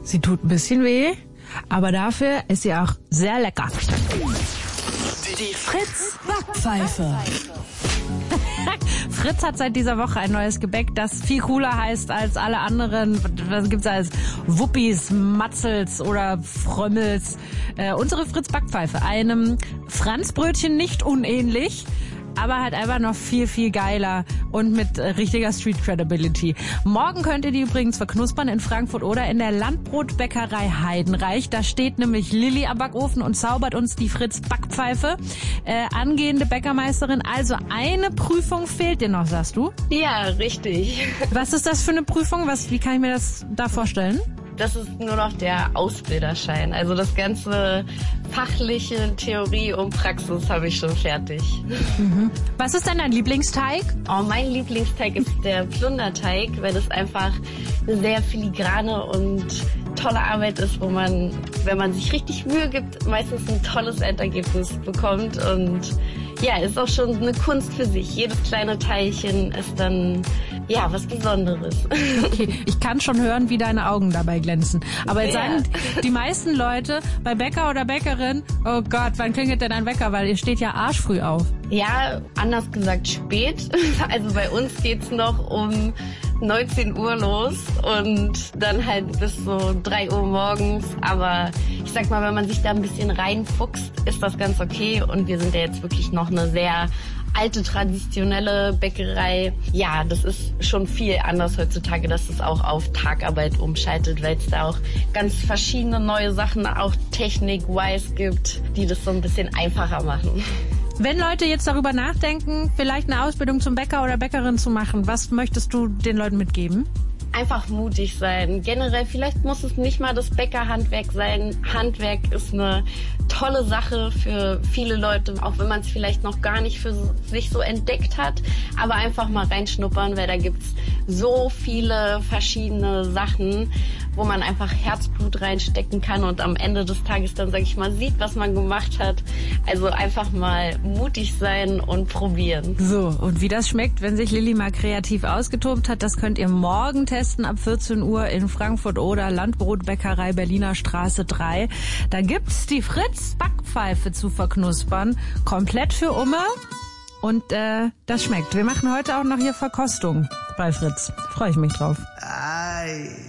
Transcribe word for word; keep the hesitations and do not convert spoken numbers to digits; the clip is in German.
Sie tut ein bisschen weh, aber dafür ist sie auch sehr lecker. Die Fritz Backpfeife. Fritz hat seit dieser Woche ein neues Gebäck, das viel cooler heißt als alle anderen. Was gibt's als Wuppis, Matzels oder Frömmels? Äh, unsere Fritz Backpfeife, einem Franzbrötchen nicht unähnlich, aber halt einfach noch viel, viel geiler und mit äh, richtiger Street Credibility. Morgen könnt ihr die übrigens verknuspern in Frankfurt oder in der Landbrotbäckerei Heidenreich. Da steht nämlich Lilly am Backofen und zaubert uns die Fritz Backpfeife. Äh, angehende Bäckermeisterin, also eine Prüfung fehlt dir noch, sagst du? Ja, richtig. Was ist das für eine Prüfung? Was, wie kann ich mir das da vorstellen? Das ist nur noch der Ausbilderschein. Also das ganze fachliche Theorie und Praxis habe ich schon fertig. Mhm. Was ist denn dein Lieblingsteig? Oh, mein Lieblingsteig ist der Plunderteig, weil das einfach eine sehr filigrane und tolle Arbeit ist, wo man, wenn man sich richtig Mühe gibt, meistens ein tolles Endergebnis bekommt. Und ja, ist auch schon eine Kunst für sich. Jedes kleine Teilchen ist dann ja was Besonderes. Okay, ich kann schon hören, wie deine Augen dabei glänzen. Aber jetzt Ja. sagen die meisten Leute bei Bäcker oder Bäckerin, oh Gott, wann klingelt denn ein Wecker? Weil ihr steht ja arschfrüh auf. Ja, anders gesagt spät. Also bei uns geht's noch um neunzehn Uhr los und dann halt bis so drei Uhr morgens. Aber ich sag mal, wenn man sich da ein bisschen reinfuchst, ist das ganz okay. Und wir sind ja jetzt wirklich noch eine sehr alte, traditionelle Bäckerei. Ja, das ist schon viel anders heutzutage, dass es auch auf Tagarbeit umschaltet, weil es da auch ganz verschiedene neue Sachen, auch technik-wise gibt, die das so ein bisschen einfacher machen. Wenn Leute jetzt darüber nachdenken, vielleicht eine Ausbildung zum Bäcker oder Bäckerin zu machen, was möchtest du den Leuten mitgeben? Einfach mutig sein. Generell, vielleicht muss es nicht mal das Bäckerhandwerk sein. Handwerk ist eine tolle Sache für viele Leute, auch wenn man es vielleicht noch gar nicht für sich so entdeckt hat. Aber einfach mal reinschnuppern, weil da gibt's so viele verschiedene Sachen, wo man einfach Herzblut reinstecken kann und am Ende des Tages dann, sag ich mal, sieht, was man gemacht hat. Also einfach mal mutig sein und probieren. So, und wie das schmeckt, wenn sich Lilly mal kreativ ausgetobt hat, das könnt ihr morgen testen ab vierzehn Uhr in Frankfurt oder Landbrotbäckerei Berliner Straße drei. Da gibt's die Fritz Backpfeife zu verknuspern, komplett für Umme. Und äh, das schmeckt. Wir machen heute auch noch hier Verkostung bei Fritz. Freue ich mich drauf. Ei.